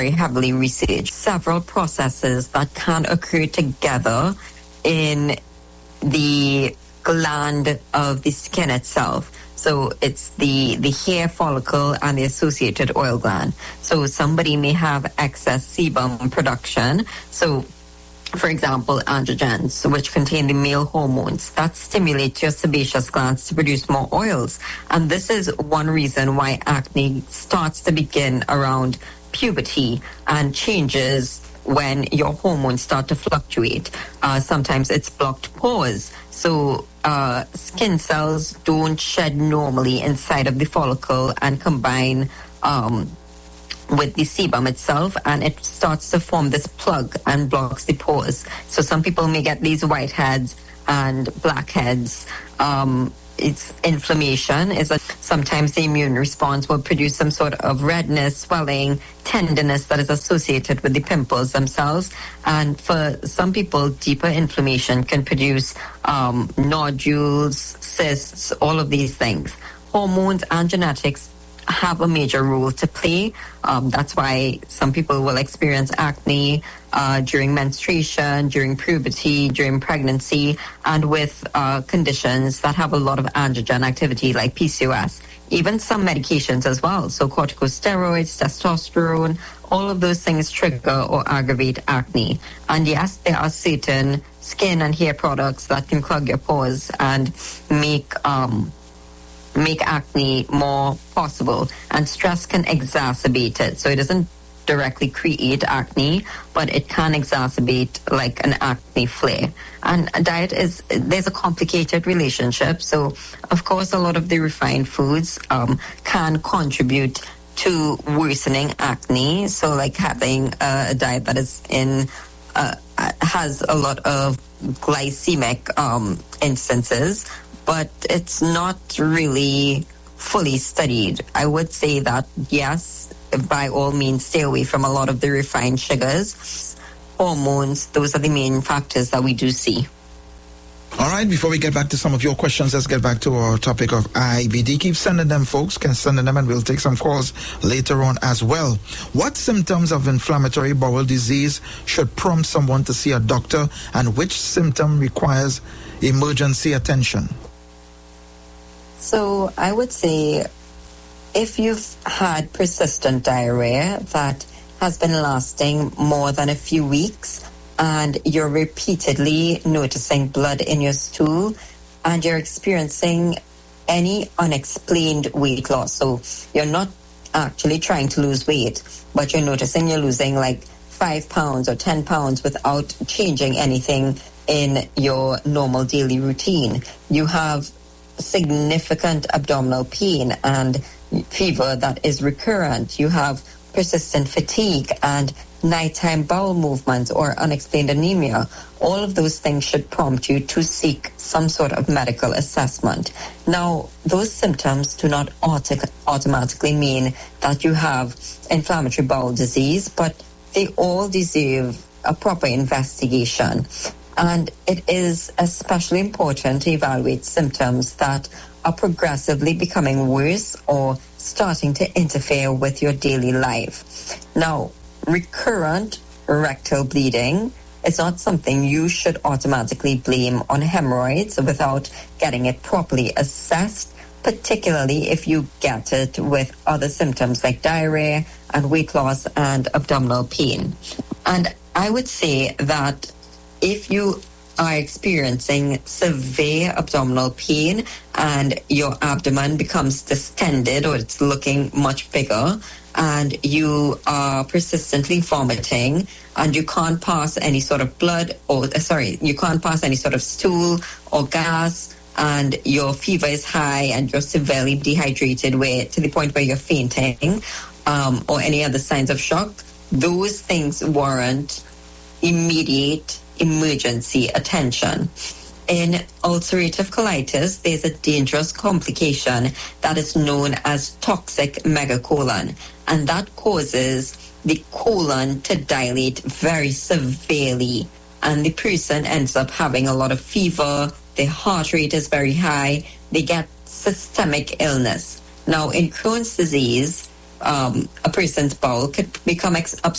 heavily researched. Several processes that can occur together in the gland of the skin itself. So it's the hair follicle and the associated oil gland. So somebody may have excess sebum production. So, for example, androgens, which contain the male hormones that stimulate your sebaceous glands to produce more oils. And this is one reason why acne starts to begin around puberty and changes when your hormones start to fluctuate. Sometimes it's blocked pores. So skin cells don't shed normally inside of the follicle and combine with the sebum itself, and it starts to form this plug and blocks the pores. So some people may get these whiteheads and blackheads. It's inflammation. Sometimes the immune response will produce some sort of redness, swelling, tenderness that is associated with the pimples themselves. And for some people, deeper inflammation can produce nodules, cysts, all of these things. Hormones and genetics have a major role to play. That's why some people will experience acne during menstruation, during puberty, during pregnancy, and with conditions that have a lot of androgen activity like PCOS. Even some medications as well. So corticosteroids, testosterone, all of those things trigger or aggravate acne. And yes, there are certain skin and hair products that can clog your pores and make acne more possible, and stress can exacerbate it. So it doesn't directly create acne, but it can exacerbate like an acne flare. And diet there's a complicated relationship. So of course a lot of the refined foods can contribute to worsening acne. So like having a diet that is has a lot of glycemic instances, but it's not really fully studied. I would say that, yes, by all means, stay away from a lot of the refined sugars. Hormones, those are the main factors that we do see. All right, before we get back to some of your questions, let's get back to our topic of IBD. Keep sending them, folks. Can send them, and we'll take some calls later on as well. What symptoms of inflammatory bowel disease should prompt someone to see a doctor, and which symptom requires emergency attention? So I would say if you've had persistent diarrhea that has been lasting more than a few weeks, and you're repeatedly noticing blood in your stool, and you're experiencing any unexplained weight loss. So you're not actually trying to lose weight, but you're noticing you're losing like 5 pounds or 10 pounds without changing anything in your normal daily routine. You have significant abdominal pain and fever that is recurrent. You have persistent fatigue and nighttime bowel movements or unexplained anemia. All of those things should prompt you to seek some sort of medical assessment. Now, those symptoms do not automatically mean that you have inflammatory bowel disease, but they all deserve a proper investigation. And it is especially important to evaluate symptoms that are progressively becoming worse or starting to interfere with your daily life. Now, recurrent rectal bleeding is not something you should automatically blame on hemorrhoids without getting it properly assessed, particularly if you get it with other symptoms like diarrhea and weight loss and abdominal pain. And I would say that if you are experiencing severe abdominal pain and your abdomen becomes distended or it's looking much bigger, and you are persistently vomiting and you can't pass any sort of you can't pass any sort of stool or gas, and your fever is high and you're severely dehydrated to the point where you're fainting, or any other signs of shock, those things warrant immediate emergency attention. In ulcerative colitis, there's a dangerous complication that is known as toxic megacolon, and that causes the colon to dilate very severely, and the person ends up having a lot of fever, their heart rate is very high, they get systemic illness. Now, in Crohn's disease, a person's bowel could become obstructed